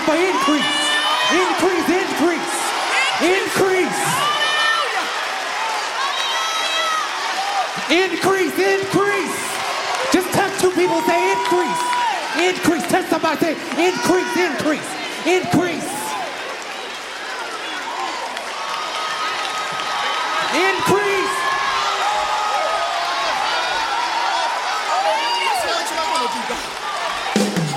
for increase. Increase, increase, increase. Increase, increase. Just touch two people, say increase. Increase, touch somebody, say increase, increase, increase. Increase.